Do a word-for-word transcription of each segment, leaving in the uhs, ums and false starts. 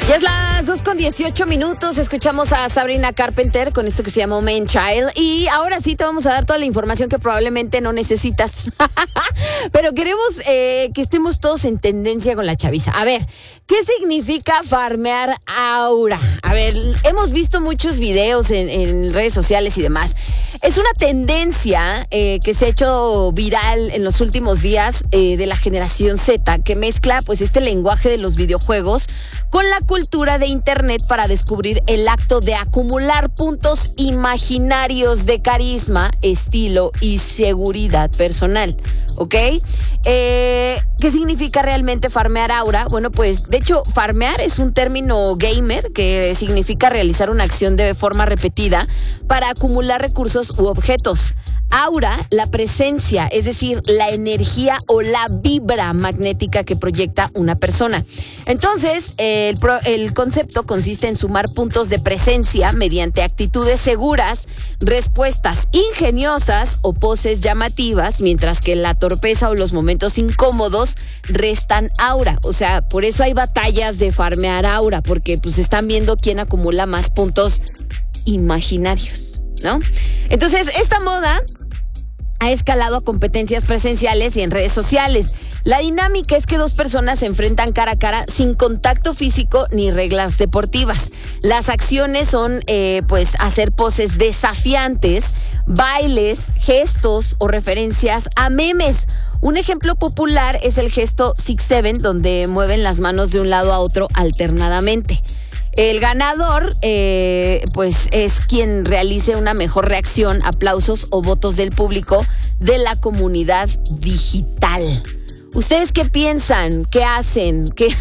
Ya es las dos con dieciocho minutos, escuchamos a Sabrina Carpenter con esto que se llama Man Child y ahora sí te vamos a dar toda la información que probablemente no necesitas, pero queremos eh, que estemos todos en tendencia con la chaviza. A ver, ¿qué significa farmear aura? A ver, hemos visto muchos videos en, en redes sociales y demás. Es una tendencia eh, que se ha hecho viral en los últimos días eh, de la generación Z, que mezcla pues este lenguaje de los videojuegos con la cultura de internet para descubrir el acto de acumular puntos imaginarios de carisma, estilo y seguridad personal, ¿ok? Eh, ¿Qué significa realmente farmear aura? Bueno, pues de hecho farmear es un término gamer que significa realizar una acción de forma repetida para acumular recursos u objetos. Aura, la presencia, es decir, la energía o la vibra magnética que proyecta una persona. Entonces, el, pro, el concepto consiste en sumar puntos de presencia mediante actitudes seguras, respuestas ingeniosas o poses llamativas, mientras que la torpeza o los momentos incómodos restan aura. O sea, por eso hay batallas de farmear aura, porque pues están viendo quién acumula más puntos imaginarios, ¿no? Entonces, esta moda ha escalado a competencias presenciales y en redes sociales. La dinámica es que dos personas se enfrentan cara a cara sin contacto físico ni reglas deportivas. Las acciones son, eh, pues, hacer poses desafiantes, bailes, gestos o referencias a memes. Un ejemplo popular es el gesto Six Seven, donde mueven las manos de un lado a otro alternadamente. El ganador, eh, pues, es quien realice una mejor reacción, aplausos o votos del público de la comunidad digital. ¿Ustedes qué piensan? ¿Qué hacen? ¿Qué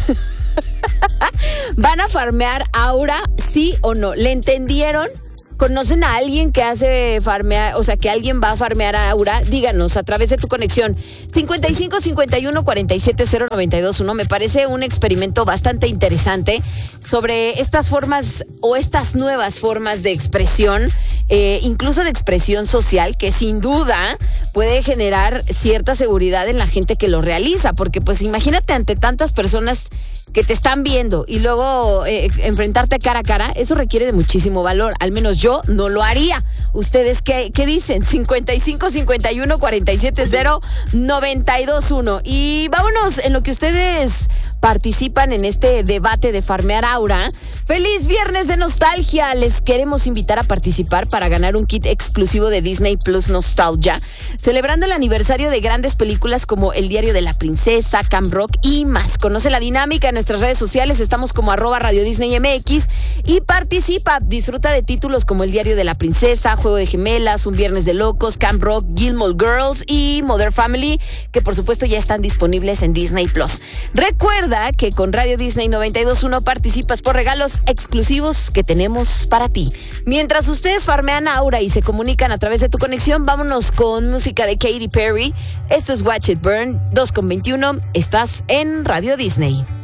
van a farmear aura? ¿Sí o no? ¿Le entendieron? ¿Conocen a alguien que hace farmear, o sea, que alguien va a farmear aura? Díganos a través de tu conexión cincuenta y cinco cincuenta y uno cuarenta y siete cero noventa y dos uno. Me parece un experimento bastante interesante sobre estas formas o estas nuevas formas de expresión, eh, incluso de expresión social, que sin duda puede generar cierta seguridad en la gente que lo realiza, porque pues imagínate ante tantas personas que te están viendo y luego eh, enfrentarte cara a cara, eso requiere de muchísimo valor. Al menos yo no lo haría. ¿Ustedes qué, qué dicen? cincuenta y cinco cincuenta y uno cuarenta y siete cero noventa y dos uno. Y vámonos en lo que ustedes participan en este debate de farmear aura. ¡Feliz viernes de nostalgia! Les queremos invitar a participar para ganar un kit exclusivo de Disney Plus Nostalgia, celebrando el aniversario de grandes películas como El Diario de la Princesa, Camp Rock y más. Conoce la dinámica en nuestras redes sociales, estamos como arroba Radio Disney M X y participa. Disfruta de títulos como El Diario de la Princesa, Juego de Gemelas, Un Viernes de Locos, Camp Rock, Gilmore Girls y Modern Family, que por supuesto ya están disponibles en Disney Plus. Recuerda que con Radio Disney noventa y dos punto uno participas por regalos exclusivos que tenemos para ti. Mientras ustedes farmean aura y se comunican a través de tu conexión, vámonos con música de Katy Perry. Esto es Watch It Burn, dos con veintiuno. Estás en Radio Disney.